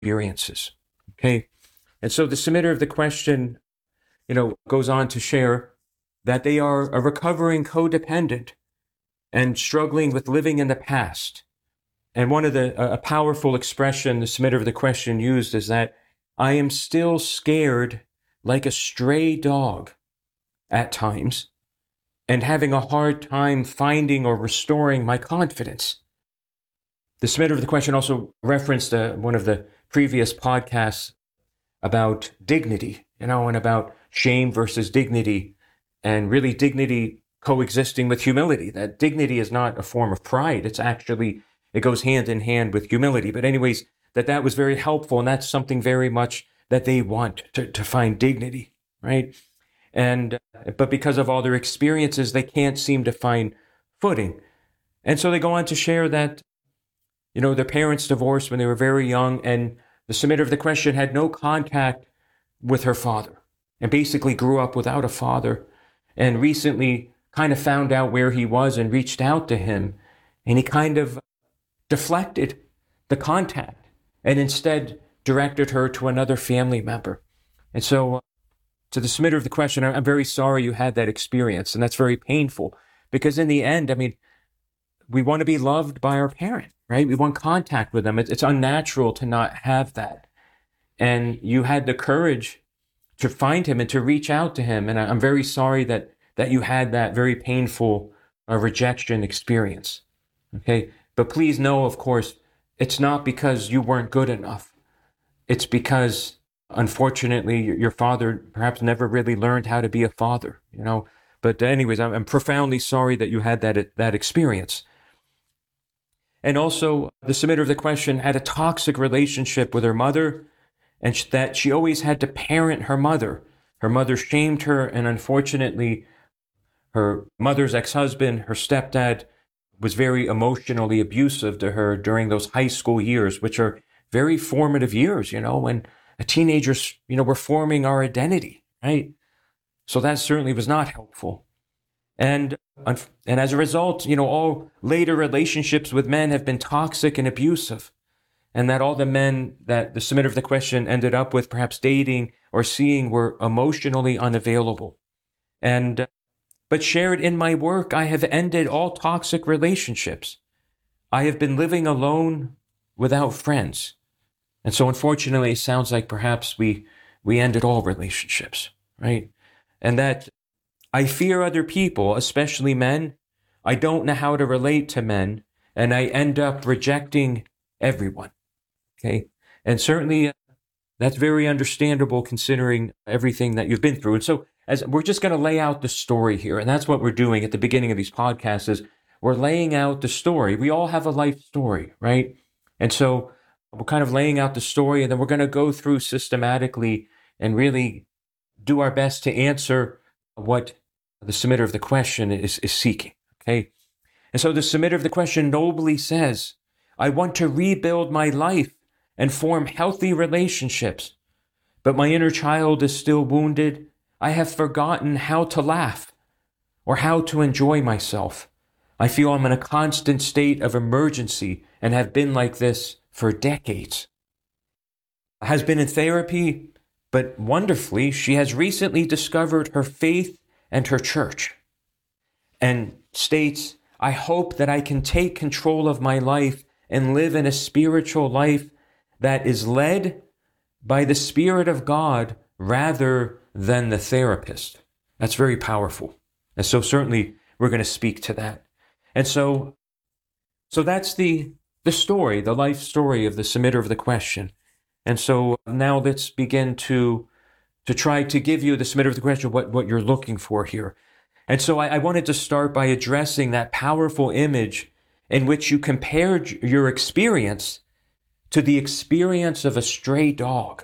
experiences. Okay. And so the submitter of the question, goes on to share that they are a recovering codependent and struggling with living in the past. And one of a powerful expression the submitter of the question used is that I am still scared like a stray dog at times and having a hard time finding or restoring my confidence. The submitter of the question also referenced one of the previous podcasts about dignity, and about shame versus dignity, and really dignity coexisting with humility. That dignity is not a form of pride. It goes hand in hand with humility. But anyways, that was very helpful, and that's something very much that they want to find dignity, right? But because of all their experiences, they can't seem to find footing. And so they go on to share that, their parents divorced when they were very young, and the submitter of the question had no contact with her father and basically grew up without a father, and recently kind of found out where he was and reached out to him, and he kind of deflected the contact and instead directed her to another family member. And so to the submitter of the question, I'm very sorry you had that experience, and that's very painful, because in the end, we want to be loved by our parent, right? We want contact with them. It's unnatural to not have that. And you had the courage to find him and to reach out to him. And I'm very sorry that you had that very painful rejection experience. Okay. But please know, of course, it's not because you weren't good enough. It's because, unfortunately, your father perhaps never really learned how to be a father, But anyways, I'm profoundly sorry that you had that experience. And also, the submitter of the question had a toxic relationship with her mother, and that she always had to parent her mother. Her mother shamed her, and unfortunately, her mother's ex-husband, her stepdad, was very emotionally abusive to her during those high school years, which are very formative years, when teenagers, we're forming our identity, right? So that certainly was not helpful. And as a result, all later relationships with men have been toxic and abusive. And that all the men that the submitter of the question ended up with, perhaps dating or seeing, were emotionally unavailable. But shared in my work, I have ended all toxic relationships. I have been living alone without friends. And so unfortunately, it sounds like perhaps we ended all relationships, right? And that I fear other people, especially men. I don't know how to relate to men, and I end up rejecting everyone. Okay. And certainly that's very understandable considering everything that you've been through. And so as we're just going to lay out the story here, and that's what we're doing at the beginning of these podcasts, is we're laying out the story. We all have a life story, right? And so we're kind of laying out the story, and then we're going to go through systematically and really do our best to answer what the submitter of the question is seeking. Okay. And so the submitter of the question nobly says, I want to rebuild my life and form healthy relationships, but my inner child is still wounded. I have forgotten how to laugh or how to enjoy myself. I feel I'm in a constant state of emergency and have been like this for decades. Has been in therapy, but wonderfully, she has recently discovered her faith and her church, and states, I hope that I can take control of my life and live in a spiritual life that is led by the Spirit of God rather than the therapist. That's very powerful. And so certainly we're going to speak to that. And so that's the story, the life story of the submitter of the question. And so now let's begin to try to give you, the submitter of the question, what you're looking for here. And so I wanted to start by addressing that powerful image in which you compared your experience to the experience of a stray dog.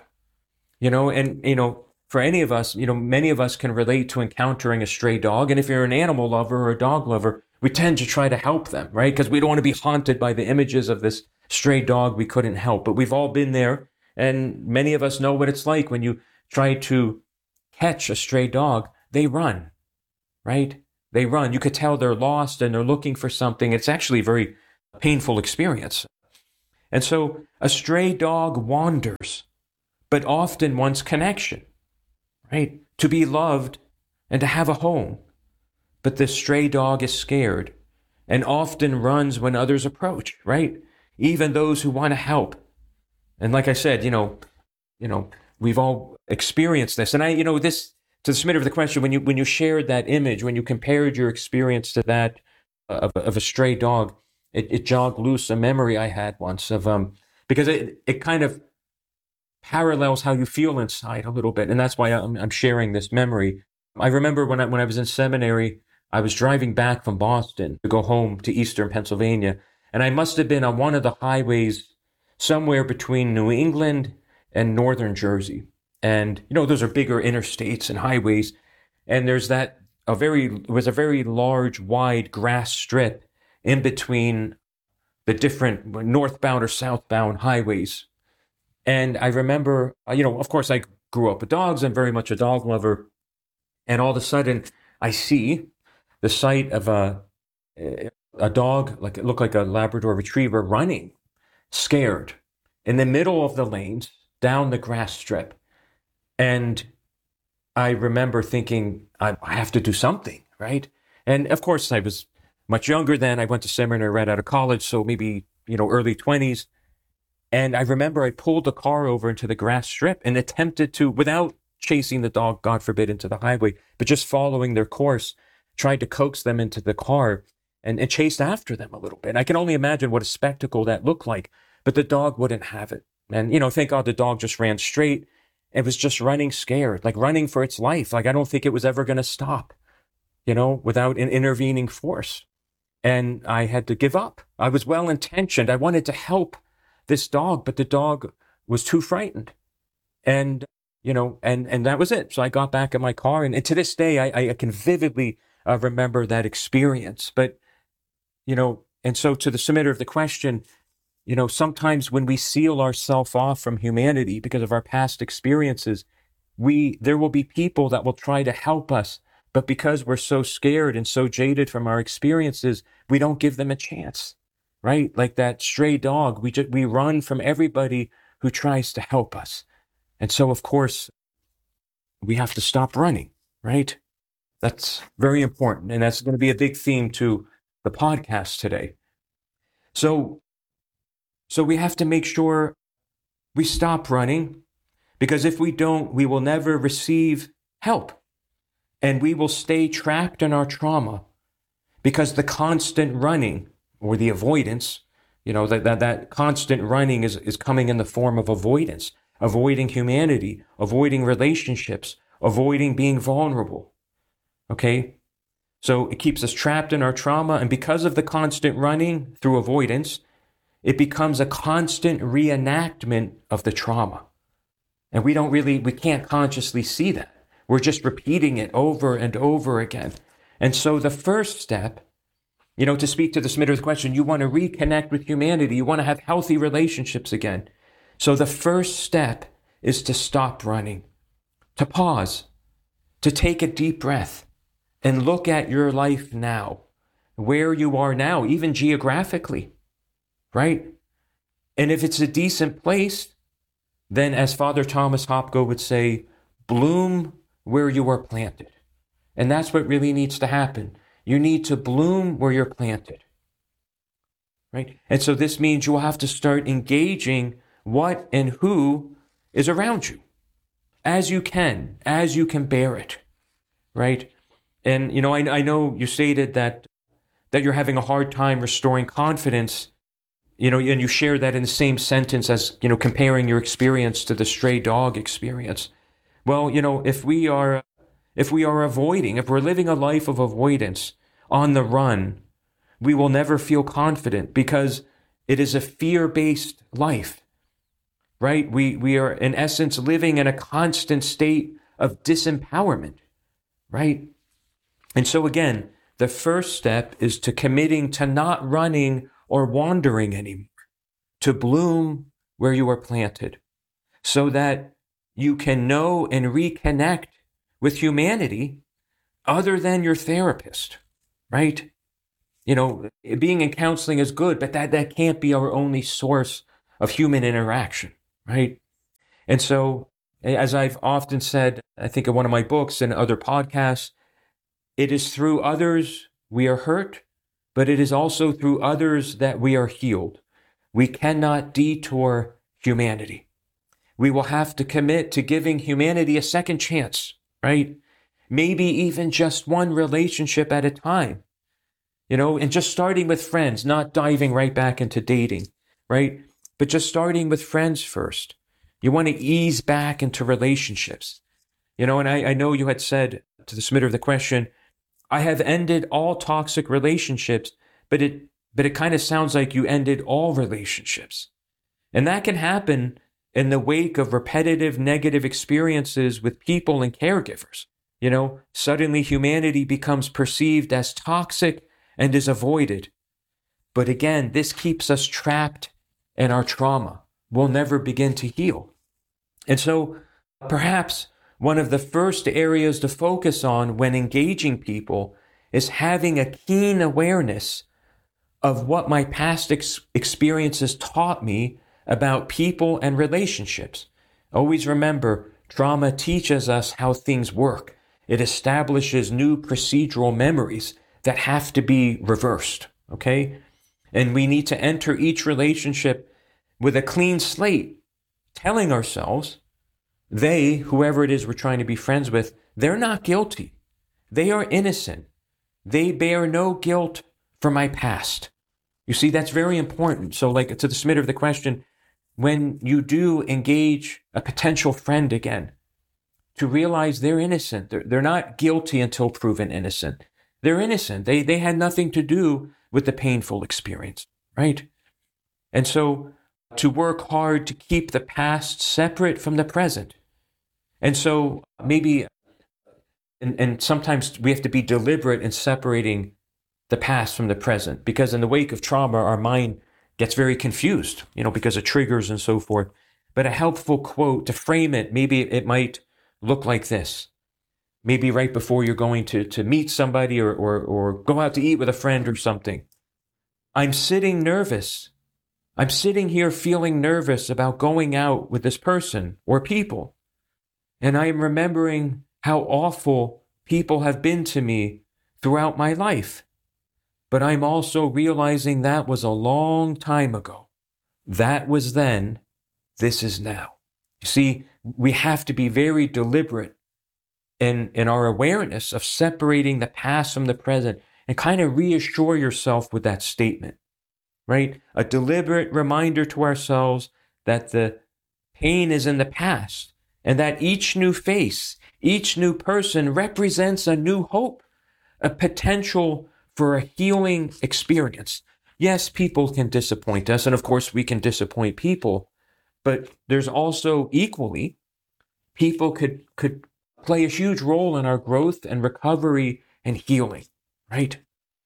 For any of us, many of us can relate to encountering a stray dog. And if you're an animal lover or a dog lover, we tend to try to help them, right? Because we don't want to be haunted by the images of this stray dog we couldn't help. But we've all been there, and many of us know what it's like when you try to catch a stray dog. They run, right? They run. You could tell they're lost and they're looking for something. It's actually a very painful experience. And so a stray dog wanders, but often wants connection, right? To be loved and to have a home. But the stray dog is scared and often runs when others approach, right? Even those who want to help. And like I said, we've all experienced this. And this, to the submitter of the question, when you shared that image, when you compared your experience to that of a stray dog, it jogged loose a memory I had once of because it kind of parallels how you feel inside a little bit, and that's why I'm sharing this memory. I remember when I was in seminary, I was driving back from Boston to go home to Eastern Pennsylvania, and I must have been on one of the highways somewhere between New England and Northern Jersey. And those are bigger interstates and highways, and there's a very large, wide grass strip in between the different northbound or southbound highways. And I remember, of course, I grew up with dogs. I'm very much a dog lover. And all of a sudden, I see the sight of a dog, like it looked like a Labrador Retriever, running, scared, in the middle of the lanes, down the grass strip. And I remember thinking, I have to do something, right? And of course, I was much younger then. I went to seminary right out of college, so maybe, early 20s. And I remember I pulled the car over into the grass strip and attempted to, without chasing the dog, God forbid, into the highway, but just following their course, tried to coax them into the car and chased after them a little bit. I can only imagine what a spectacle that looked like, but the dog wouldn't have it. And, thank God the dog just ran straight. It was just running scared, like running for its life. Like I don't think it was ever going to stop, without an intervening force. And I had to give up. I was well-intentioned. I wanted to help this dog, but the dog was too frightened. And, and that was it. So I got back in my car. And to this day, I can vividly remember that experience. But, and so to the submitter of the question, sometimes when we seal ourselves off from humanity because of our past experiences, there will be people that will try to help us. But because we're so scared and so jaded from our experiences, we don't give them a chance, right? Like that stray dog, we run from everybody who tries to help us. And so, of course, we have to stop running, right? That's very important. And that's going to be a big theme to the podcast today. So we have to make sure we stop running, because if we don't, we will never receive help. And we will stay trapped in our trauma, because the constant running or the avoidance, that constant running is coming in the form of avoidance, avoiding humanity, avoiding relationships, avoiding being vulnerable. Okay? So it keeps us trapped in our trauma. And because of the constant running through avoidance, it becomes a constant reenactment of the trauma. And we can't consciously see that. We're just repeating it over and over again. And so the first step, to speak to the submitter's question, you want to reconnect with humanity. You want to have healthy relationships again. So the first step is to stop running, to pause, to take a deep breath and look at your life now, where you are now, even geographically, right? And if it's a decent place, then as Father Thomas Hopko would say, bloom where you are planted. And that's what really needs to happen. You need to bloom where you're planted, right? And so this means you will have to start engaging what and who is around you as you can bear it, right? And, I know you stated that you're having a hard time restoring confidence, and you share that in the same sentence as, comparing your experience to the stray dog experience. Well, if we're living a life of avoidance on the run, we will never feel confident, because it is a fear-based life, right? We are, in essence, living in a constant state of disempowerment, right? And so again, the first step is to committing to not running or wandering anymore, to bloom where you are planted, so that you can know and reconnect with humanity other than your therapist, right? Being in counseling is good, but that can't be our only source of human interaction, right? And so, as I've often said, I think in one of my books and other podcasts, it is through others we are hurt, but it is also through others that we are healed. We cannot detour humanity. We will have to commit to giving humanity a second chance, right? Maybe even just one relationship at a time, and just starting with friends, not diving right back into dating, right? But just starting with friends first. You want to ease back into relationships, and I know you had said to the submitter of the question, I have ended all toxic relationships, but it kind of sounds like you ended all relationships. And that can happen in the wake of repetitive negative experiences with people and caregivers. Suddenly humanity becomes perceived as toxic and is avoided. But again, this keeps us trapped in our trauma. We'll never begin to heal. And so perhaps one of the first areas to focus on when engaging people is having a keen awareness of what my past experiences taught me about people and relationships. Always remember, trauma teaches us how things work. It establishes new procedural memories that have to be reversed, okay? And we need to enter each relationship with a clean slate, telling ourselves, whoever it is we're trying to be friends with, they're not guilty. They are innocent. They bear no guilt for my past. You see, that's very important. So like to the submitter of the question, when you do engage a potential friend again, to realize they're innocent. They're not guilty until proven innocent. They're innocent. They had nothing to do with the painful experience, right? And so to work hard to keep the past separate from the present. And so maybe, and sometimes we have to be deliberate in separating the past from the present, because in the wake of trauma, our mind gets very confused, because of triggers and so forth. But a helpful quote to frame it, maybe it might look like this. Maybe right before you're going to meet somebody or go out to eat with a friend or something. I'm sitting nervous. I'm sitting here feeling nervous about going out with this person or people. And I am remembering how awful people have been to me throughout my life. But I'm also realizing that was a long time ago. That was then. This is now. You see, we have to be very deliberate in our awareness of separating the past from the present and kind of reassure yourself with that statement, right? A deliberate reminder to ourselves that the pain is in the past and that each new face, each new person represents a new hope, a potential for a healing experience. Yes, people can disappoint us, and of course we can disappoint people, but there's also equally, people could play a huge role in our growth and recovery and healing, right?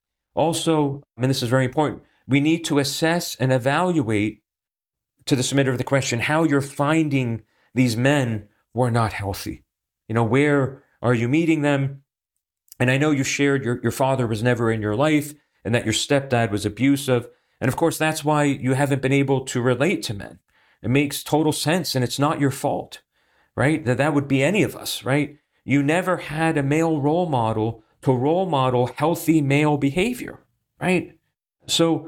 Also, and this is very important, we need to assess and evaluate, to the submitter of the question, how you're finding these men who are not healthy. Where are you meeting them? And I know you shared your father was never in your life and that your stepdad was abusive. And of course, that's why you haven't been able to relate to men. It makes total sense, and it's not your fault, right? That would be any of us, right? You never had a male role model to role model healthy male behavior, right? So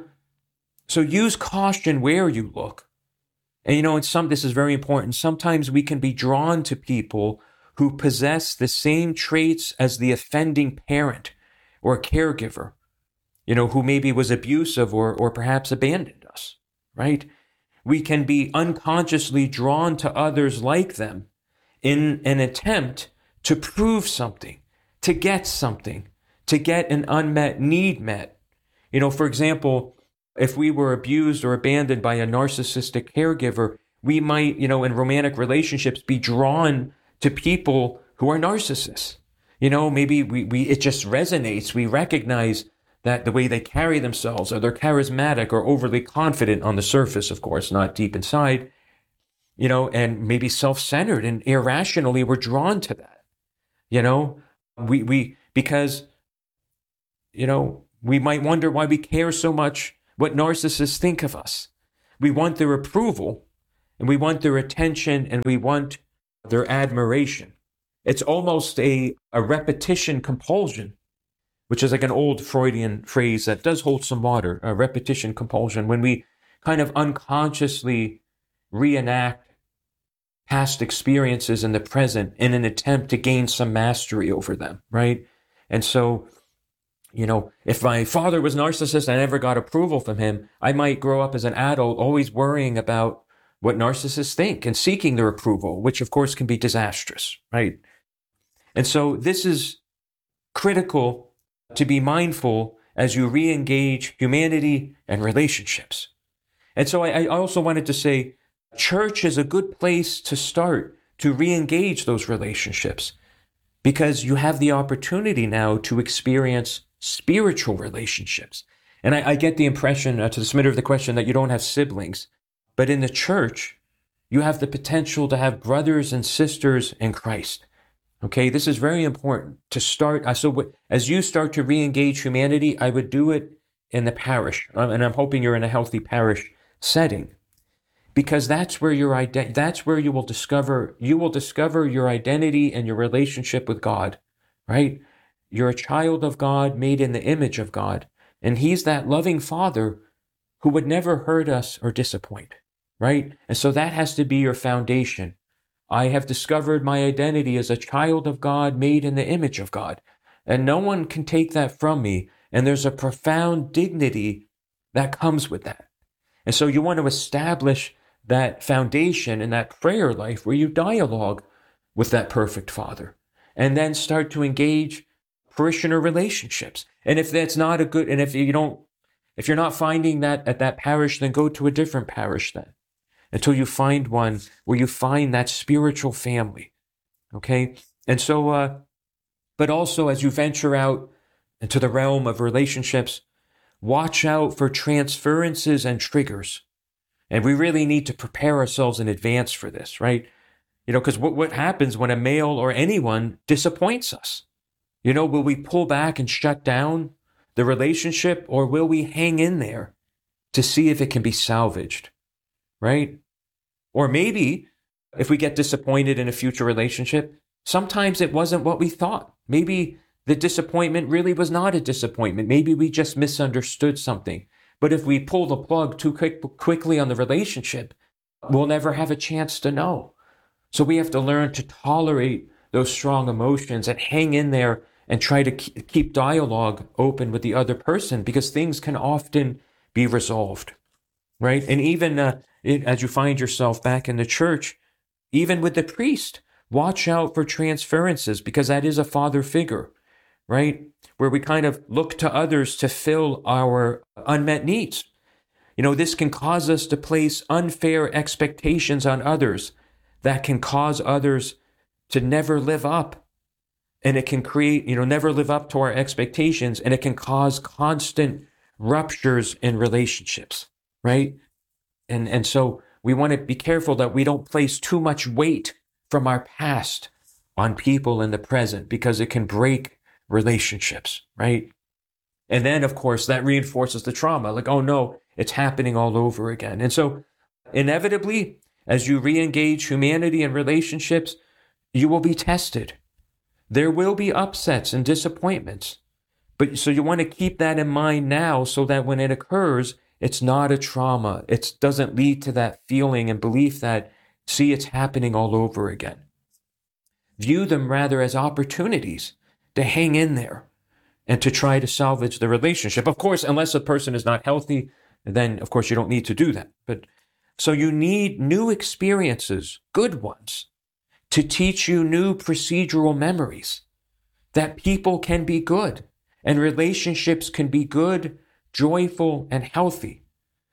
use caution where you look. And this is very important. Sometimes we can be drawn to people who possess the same traits as the offending parent or caregiver, who maybe was abusive or perhaps abandoned us, right? We can be unconsciously drawn to others like them in an attempt to prove something, to get something, to get an unmet need met. For example, if we were abused or abandoned by a narcissistic caregiver, we might, in romantic relationships, be drawn to people who are narcissists. Maybe it just resonates. We recognize that the way they carry themselves, or they're charismatic or overly confident on the surface, of course, not deep inside, and maybe self-centered and irrationally we're drawn to that. Because we might wonder why we care so much what narcissists think of us. we want their approval, and we want their attention, and we want their admiration. It's almost a repetition compulsion, which is like an old Freudian phrase that does hold some water, a repetition compulsion, when we kind of unconsciously reenact past experiences in the present in an attempt to gain some mastery over them, right? And so, if my father was narcissist and I never got approval from him, I might grow up as an adult always worrying about what narcissists think and seeking their approval, which of course can be disastrous, right? And so this is critical to be mindful as you re-engage humanity and relationships. And so I also wanted to say, church is a good place to start to re-engage those relationships, because you have the opportunity now to experience spiritual relationships. And I get the impression, to the submitter of the question, that you don't have siblings. But in the church, you have the potential to have brothers and sisters in Christ. Okay, this is very important to start. So as you start to re-engage humanity, I would do it in the parish. And I'm hoping you're in a healthy parish setting, because that's where that's where you will discover your identity and your relationship with God, right? You're a child of God, made in the image of God. And he's that loving Father who would never hurt us or disappoint, right? And so that has to be your foundation. I have discovered my identity as a child of God, made in the image of God. And no one can take that from me. And there's a profound dignity that comes with that. And so you want to establish that foundation in that prayer life where you dialogue with that perfect Father, and then start to engage parishioner relationships. And if that's not a good, and if you're not finding that at that parish, then go to a different parish then, until you find one where you find that spiritual family. Okay? And so, but also as you venture out into the realm of relationships, watch out for transferences and triggers. And we really need to prepare ourselves in advance for this, right? Because what happens when a male or anyone disappoints us? Will we pull back and shut down the relationship, or will we hang in there to see if it can be salvaged, right? Or maybe if we get disappointed in a future relationship, sometimes it wasn't what we thought. Maybe the disappointment really was not a disappointment. Maybe we just misunderstood something. But if we pull the plug too quickly on the relationship, we'll never have a chance to know. So we have to learn to tolerate those strong emotions and hang in there and try to keep dialogue open with the other person, because things can often be resolved, right? And even as you find yourself back in the church, even with the priest, watch out for transferences, because that is a father figure, right? Where we kind of look to others to fill our unmet needs. This can cause us to place unfair expectations on others that can cause others to never live up. And it can create, never live up to our expectations, and it can cause constant ruptures in relationships, right? And so we want to be careful that we don't place too much weight from our past on people in the present, because it can break relationships, right? And then, of course, that reinforces the trauma. Like, oh no, it's happening all over again. And so inevitably, as you re-engage humanity and relationships, you will be tested. There will be upsets and disappointments. But so you want to keep that in mind now, so that when it occurs, it's not a trauma. It doesn't lead to that feeling and belief that, see, it's happening all over again. View them rather as opportunities to hang in there and to try to salvage the relationship. Of course, unless a person is not healthy, then of course you don't need to do that. But so you need new experiences, good ones, to teach you new procedural memories, that people can be good and relationships can be good, joyful, and healthy.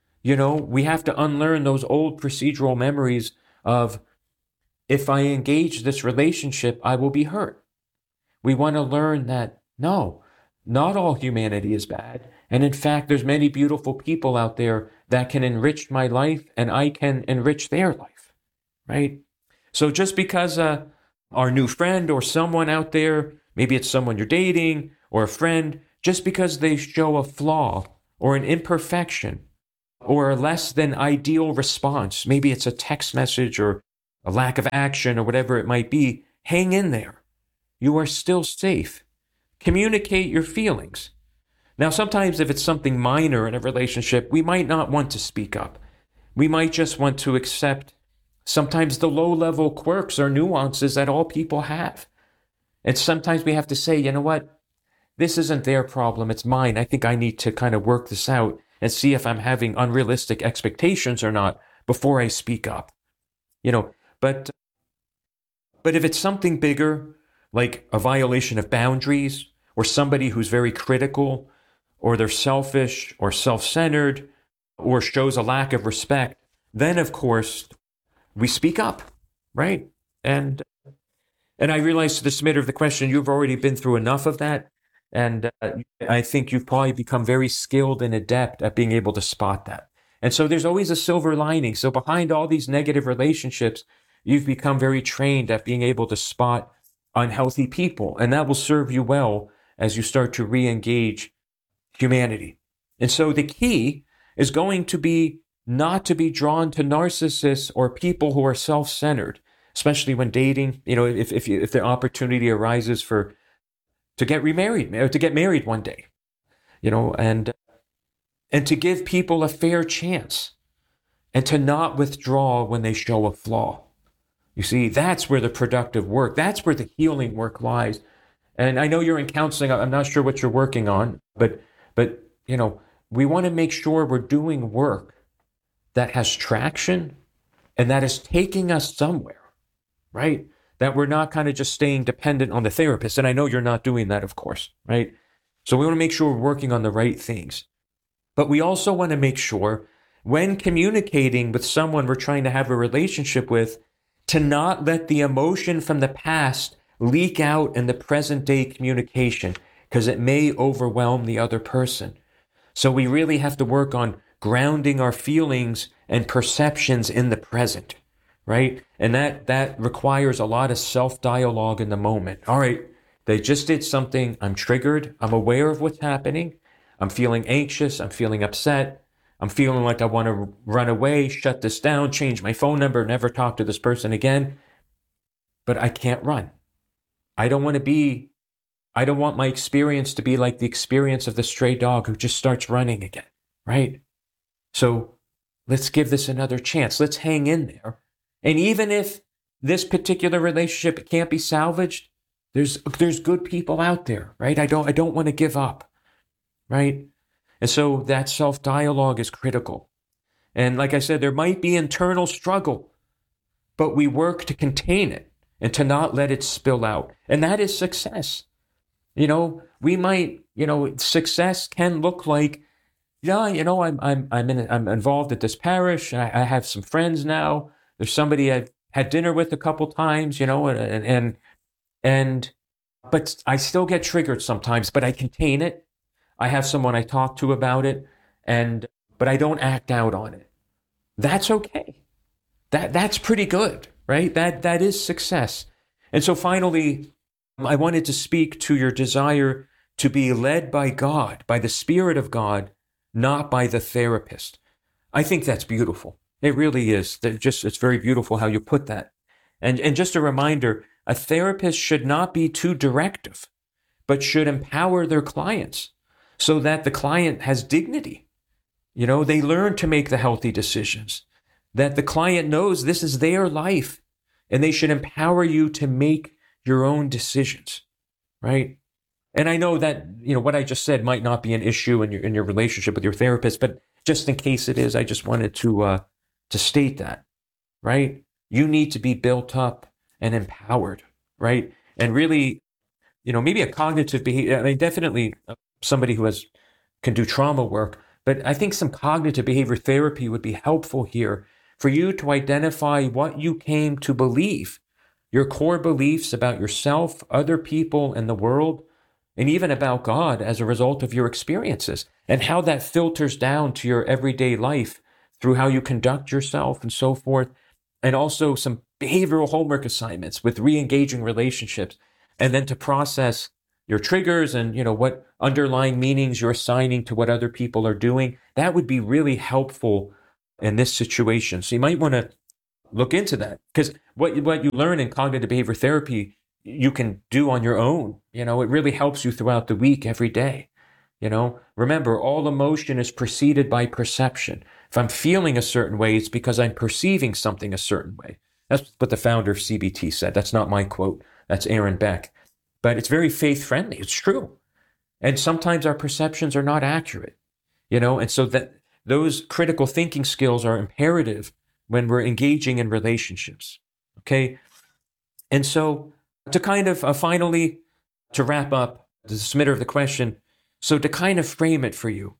We have to unlearn those old procedural memories of, if I engage this relationship, I will be hurt. We want to learn that, no, not all humanity is bad. And in fact, there's many beautiful people out there that can enrich my life, and I can enrich their life, right? So just because our new friend or someone out there, maybe it's someone you're dating or a friend, just because they show a flaw or an imperfection, or a less than ideal response, maybe it's a text message or a lack of action or whatever it might be, hang in there. You are still safe. Communicate your feelings. Now, sometimes if it's something minor in a relationship, we might not want to speak up. We might just want to accept sometimes the low-level quirks or nuances that all people have. And sometimes we have to say, you know what? This isn't their problem, it's mine. I think I need to kind of work this out and see if I'm having unrealistic expectations or not before I speak up. But if it's something bigger, like a violation of boundaries, or somebody who's very critical, or they're selfish or self-centered, or shows a lack of respect, then of course we speak up, right? And I realize to the submitter of the question, you've already been through enough of that. And I think you've probably become very skilled and adept at being able to spot that. And so there's always a silver lining. So behind all these negative relationships, you've become very trained at being able to spot unhealthy people. And that will serve you well as you start to re-engage humanity. And so the key is going to be not to be drawn to narcissists or people who are self-centered, especially when dating. If the opportunity arises to get remarried or to get married one day, and to give people a fair chance and to not withdraw when they show a flaw. You see, that's where the productive work, that's where the healing work lies. And I know you're in counseling. I'm not sure what you're working on, but we want to make sure we're doing work that has traction and that is taking us somewhere, right? That we're not kind of just staying dependent on the therapist. And I know you're not doing that, of course, right? So we want to make sure we're working on the right things. But we also want to make sure when communicating with someone we're trying to have a relationship with, to not let the emotion from the past leak out in the present day communication, because it may overwhelm the other person. So we really have to work on grounding our feelings and perceptions in the present, right? And that requires a lot of self-dialogue in the moment. All right, they just did something. I'm triggered. I'm aware of what's happening. I'm feeling anxious. I'm feeling upset. I'm feeling like I want to run away, shut this down, change my phone number, never talk to this person again. But I can't run. I don't want my experience to be like the experience of the stray dog who just starts running again, right? So let's give this another chance. Let's hang in there. And even if this particular relationship can't be salvaged, there's good people out there, right? I don't want to give up, right? And so that self-dialogue is critical. And like I said, there might be internal struggle, but we work to contain it and to not let it spill out. And that is success. We might, success can look like, I'm involved at this parish. I have some friends now. There's somebody I've had dinner with a couple times, but I still get triggered sometimes, but I contain it. I have someone I talk to about it, but I don't act out on it. That's okay. That's pretty good, right? That is success. And so finally, I wanted to speak to your desire to be led by God, by the Spirit of God, not by the therapist. I think that's beautiful. It really is. It's very beautiful how you put that. And just a reminder, a therapist should not be too directive, but should empower their clients so that the client has dignity. They learn to make the healthy decisions, that the client knows this is their life, and they should empower you to make your own decisions, right? And I know that, what I just said might not be an issue in your relationship with your therapist, but just in case it is, I just wanted to state that, right? You need to be built up and empowered, right? And really, maybe a cognitive behavior, I mean, definitely somebody who can do trauma work, but I think some cognitive behavior therapy would be helpful here for you to identify what you came to believe, your core beliefs about yourself, other people, and the world, and even about God as a result of your experiences, and how that filters down to your everyday life through how you conduct yourself and so forth, and also some behavioral homework assignments with re-engaging relationships, and then to process, your triggers and, what underlying meanings you're assigning to what other people are doing. That would be really helpful in this situation. So you might want to look into that, because what you learn in cognitive behavior therapy, you can do on your own. It really helps you throughout the week, every day. Remember, all emotion is preceded by perception. If I'm feeling a certain way, it's because I'm perceiving something a certain way. That's what the founder of CBT said. That's not my quote. That's Aaron Beck. But it's very faith-friendly. It's true. And sometimes our perceptions are not accurate, and so that those critical thinking skills are imperative when we're engaging in relationships, okay? And so to kind of finally, to wrap up the submitter of the question, so to kind of frame it for you,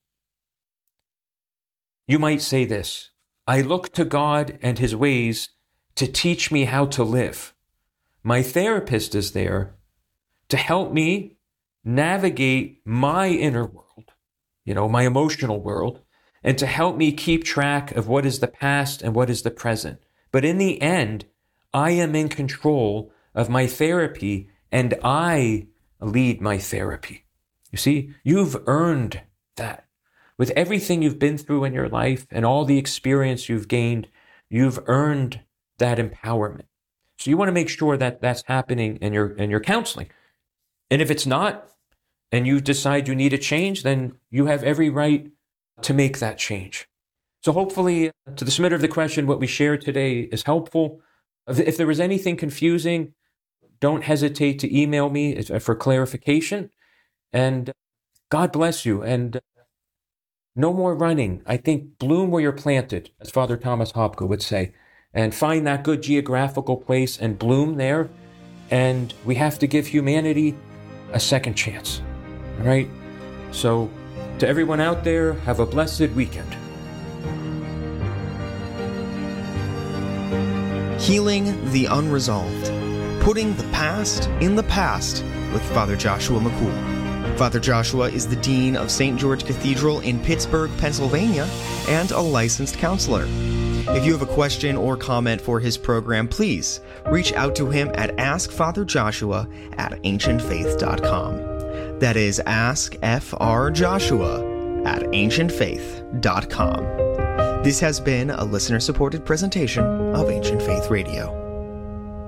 you might say this: I look to God and his ways to teach me how to live. My therapist is there to help me navigate my inner world, my emotional world, and to help me keep track of what is the past and what is the present. But in the end, I am in control of my therapy and I lead my therapy. You see, you've earned that. With everything you've been through in your life and all the experience you've gained, you've earned that empowerment. So you want to make sure that that's happening in your counseling. And if it's not, and you decide you need a change, then you have every right to make that change. So hopefully, to the submitter of the question, what we shared today is helpful. If there was anything confusing, don't hesitate to email me for clarification. And God bless you. And no more running. I think bloom where you're planted, as Father Thomas Hopko would say, and find that good geographical place and bloom there. And we have to give humanity a second chance. All right? So to everyone out there, have a blessed weekend. Healing the Unresolved. Putting the past in the past with Father Joshua McCool. Father Joshua is the Dean of St. George Cathedral in Pittsburgh, Pennsylvania, and a licensed counselor. If you have a question or comment for his program, please reach out to him at askfatherjoshua@ancientfaith.com. That is askfrjoshua@ancientfaith.com. This has been a listener-supported presentation of Ancient Faith Radio.